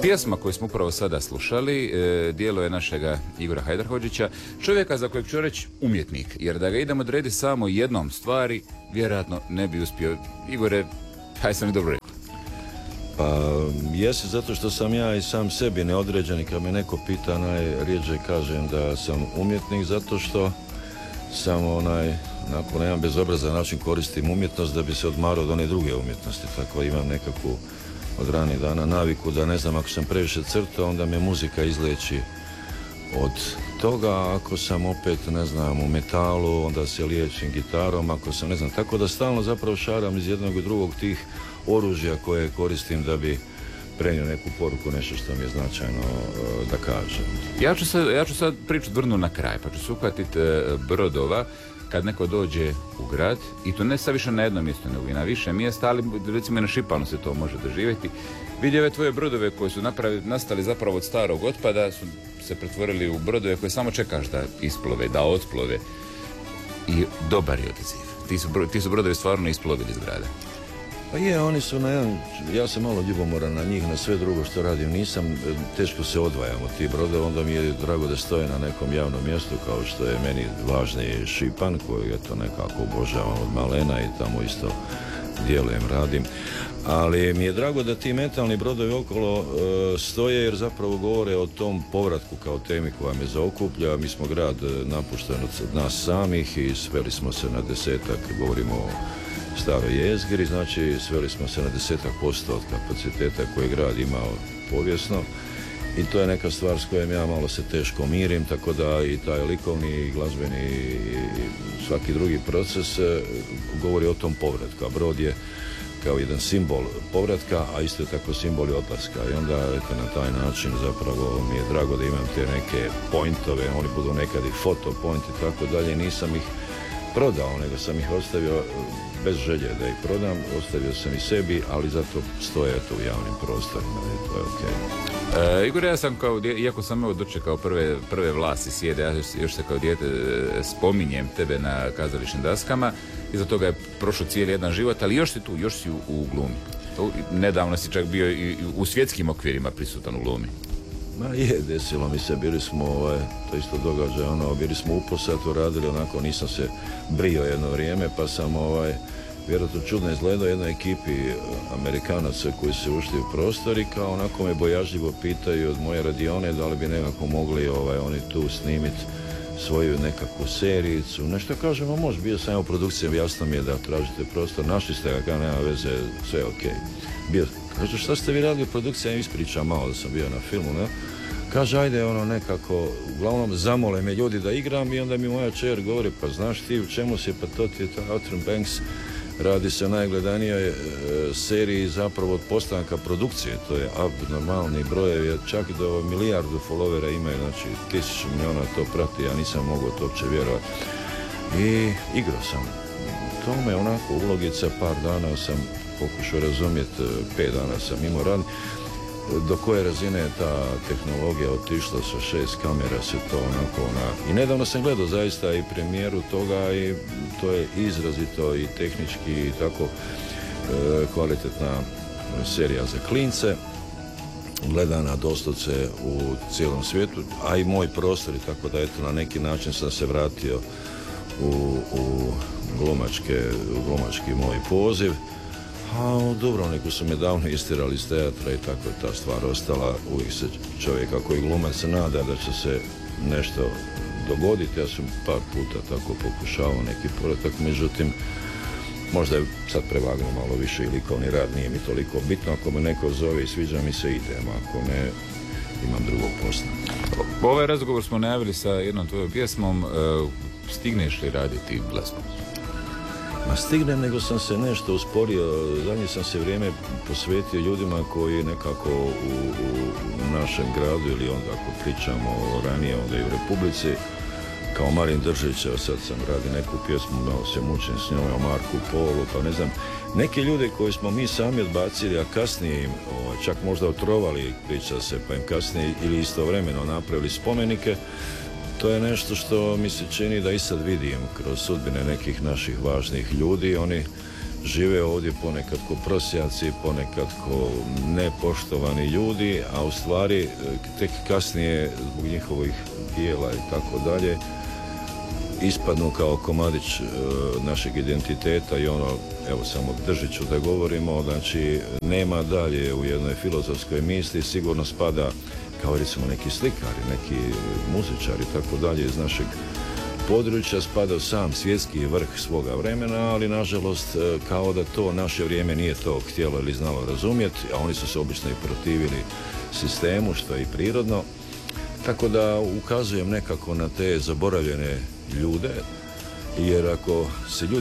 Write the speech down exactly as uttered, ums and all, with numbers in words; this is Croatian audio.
Pjesma koju smo upravo sada slušali e, dijelo je našega Igora Hajdarhodžića, čovjeka za kojeg ću reći umjetnik, jer da ga idemo odrediti samo jednom stvari, vjerojatno ne bi uspio. Igore, haj sam i dobro rekao. Pa jesi, zato što sam ja i sam sebi neodređen i kad me neko pita najrijeđe kažem da sam umjetnik, zato što sam onaj, onako na jedan bezobrazan način koristim umjetnost da bi se odmarao od one druge umjetnosti, tako imam nekakvu od ranih dana naviku da ne znam, ako sam previše crtao onda me muzika izleči od toga, ako sam opet ne znam u metalu onda se liječim gitarom, ako sam ne znam, tako da stalno zapravo šaram iz jednog i drugog tih oružja koje koristim da bi prenio neku poruku, nešto što mi je značajno uh, da kažem. Ja ću sad, ja ću sad priču vrnu na kraj, pa ću se uhvatiti uh, brodova kad neko dođe u grad, i to ne sad više na jedno mjesto, nego i na više mjesta, ali recimo i na Šipanu se to može doživjeti. Vidi ove tvoje brodove koji su napravi, nastali zapravo od starog otpada, su se pretvorili u brodove koje samo čekaš da isplove, da otplove. I dobar je odaziv. Ti su, ti su brodovi stvarno isplovili iz grada. Pa je, oni su na jedan, ja sam malo ljubomoran na njih, na sve drugo što radim, nisam, teško se odvajam od tih brodova, onda mi je drago da stoje na nekom javnom mjestu, kao što je meni važni Šipan, koji je to nekako obožavam od malena i tamo isto djelujem, radim. Ali mi je drago da ti metalni brodovi okolo e, stoje, jer zapravo govore o tom povratku kao temi koja me zaokuplja. Mi smo grad napušten od nas samih i sveli smo se na desetak, govorimo o staroj jezgri, znači sveli smo se na desetak posto od kapaciteta koje grad imao povijesno, i to je neka stvar s kojom ja malo se teško mirim, tako da i taj likovni i glazbeni i svaki drugi proces govori o tom povratku, a brod je kao jedan simbol povratka, a isto je tako simbol i odlaska, i onda eto, na taj način zapravo mi je drago da imam te neke pointove, oni budu nekad i foto point i tako dalje, nisam ih prodao, nego sam ih ostavio bez želje da ih prodam, ostavio sam i sebi, ali zato stoje to u javnim prostorima i to je okej. Okay. E, Igor, ja sam kao, iako sam evo dočekao prve, prve vlasti sjede, ja još, još se kao dijete spominjem tebe na kazališnim daskama, iza toga je prošao cijeli jedan život, ali još si tu, još si u, u glumi. Nedavno si čak bio i u svjetskim okvirima prisutan u glumi. Ma je, desilo mi se, bili smo, ovaj, to isto događaj, ono, bili smo u Posatu, radili onako, nisam se brio jedno vrijeme, pa sam, ovaj, vjerojatno čudno izgledao jednoj ekipi Amerikanaca koji su ušli u prostor i kao onako me bojažljivo pitaju od moje radione da li bi nekako mogli, ovaj, oni tu snimiti svoju nekakvu serijicu, nešto kažemo, može, bio sam ja u produkciji, jasno mi je da tražite prostor, našli ste ga, kao nema veze, sve je okej. Bio, kaže, šta ste vi radili u produkciji, ja ispričam malo da sam bio na filmu, ne? Kaže, ajde, ono nekako, uglavnom zamole me ljudi da igram, i onda mi moja čer govori, pa znaš ti u čemu si, pa to ti je ta Outer Banks, radi se o najgledanijoj e, seriji zapravo od postanka produkcije, to je abnormalni brojevi, čak do milijardu followera imaju, znači tisuću miliona to prati, ja nisam mogao to uopće vjerovati. I igrao sam tome, onako, ulogica, par dana sam pokušao razumjeti, pet dana sam imao rad, do koje razine je ta tehnologija otišla, sa šest kamera se to onako ona... I nedavno sam gledao zaista i premijeru toga, i to je izrazito i tehnički i tako e, kvalitetna serija za klince, gledana doslovce u cijelom svijetu, a i moj prostor, i tako da eto na neki način sam se vratio u, u glumačke, u glumački moj poziv. A u Dubrovniku su me davno istirali iz teatra i tako je ta stvar ostala. Uvijek se čovjeka koji glumac nada da će se nešto dogoditi. Ja sam par puta tako pokušavao neki povratak, međutim možda je sad prevagnuo malo više i likovni rad, nije mi toliko bitno. Ako me neko zove i sviđa mi se, idem, ako ne, imam drugog posla. Ovaj razgovor smo najavili sa jednom tvojom pjesmom. Stigneš li raditi glazbu? Ma stignem, nego sam se nešto usporio. Zadnje sam se vrijeme posvetio ljudima koji nekako u, u, u našem gradu, ili onda ako pričamo ranije onda i u Republici, kao Marin Držić, evo sad sam radi neku pjesmu, malo se mučim s njom, o Marku Polu, pa ne znam, neke ljude koje smo mi sami odbacili, a kasnije im o, čak možda otrovali, priča se, pa im kasnije ili istovremeno napravili spomenike. To je nešto što mi se čini da i sad vidim kroz sudbine nekih naših važnih ljudi. Oni žive ovdje ponekad ko prosjaci, ponekad ko nepoštovani ljudi, a u stvari tek kasnije zbog njihovih dijela i tako dalje ispadnu kao komadić e, našeg identiteta i ono, evo samo držit ću da govorimo, znači nema dalje u jednoj filozofskoj misli, sigurno spada kao recimo neki slikari, neki muzičari i tako dalje iz našeg područja, spada sam svjetski vrh svoga vremena, ali nažalost kao da to naše vrijeme nije to htjelo ili znalo razumjeti, a oni su se obično i protivili sistemu, što je i prirodno. Tako da ukazujem nekako na te zaboravljene ljude, jer ako se ljudi